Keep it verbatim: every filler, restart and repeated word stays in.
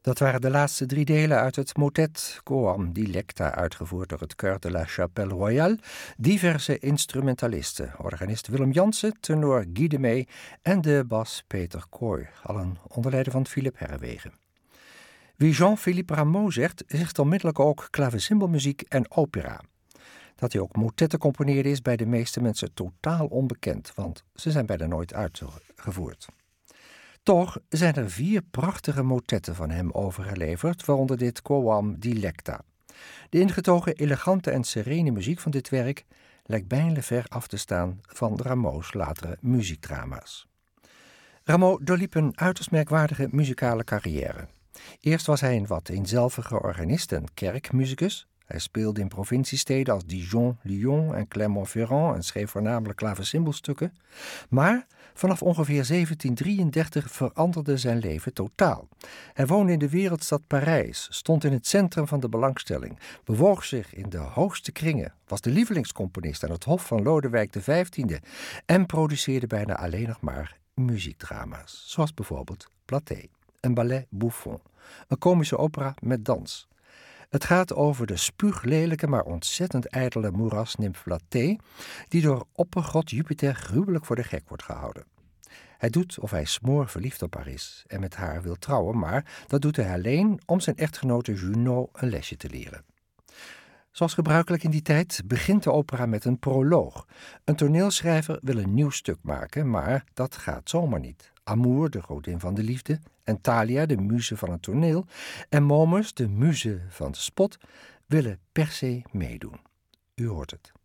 Dat waren de laatste drie delen uit het motet Coam Dilecta, uitgevoerd door het Chœur de la Chapelle Royale. Diverse instrumentalisten, organist Willem Jansen, tenor Guy de Mee en de bas Peter Kooi, allen onder leiding van Philippe Herrewegen. Wie Jean-Philippe Rameau zegt, zegt onmiddellijk ook klavecimbelmuziek en opera. Dat hij ook motetten componeerde is bij de meeste mensen totaal onbekend, want ze zijn bijna nooit uitgevoerd. Toch zijn er vier prachtige motetten van hem overgeleverd, waaronder dit Coam Dilecta. De ingetogen, elegante en serene muziek van dit werk lijkt bijna ver af te staan van Rameau's latere muziekdrama's. Rameau doorliep een uiterst merkwaardige muzikale carrière. Eerst was hij een wat eenzelvige organist en kerkmusicus. Hij speelde in provinciesteden als Dijon, Lyon en Clermont-Ferrand en schreef voornamelijk klavecimbelstukken. Maar vanaf ongeveer zeventien drieëndertig veranderde zijn leven totaal. Hij woonde in de wereldstad Parijs, stond in het centrum van de belangstelling, bewoog zich in de hoogste kringen, was de lievelingscomponist aan het hof van Lodewijk de vijftiende en produceerde bijna alleen nog maar muziekdrama's, zoals bijvoorbeeld Platée, een ballet bouffon, een komische opera met dans. Het gaat over de spuuglelijke, maar ontzettend ijdele moerasnimf Platée, die door oppergod Jupiter gruwelijk voor de gek wordt gehouden. Hij doet of hij smoor verliefd op haar is en met haar wil trouwen, maar dat doet hij alleen om zijn echtgenote Junot een lesje te leren. Zoals gebruikelijk in die tijd begint de opera met een proloog. Een toneelschrijver wil een nieuw stuk maken, maar dat gaat zomaar niet. Amour, de godin van de liefde, en Thalia, de muze van het toneel, en Momus, de muze van de spot, willen per se meedoen. U hoort het.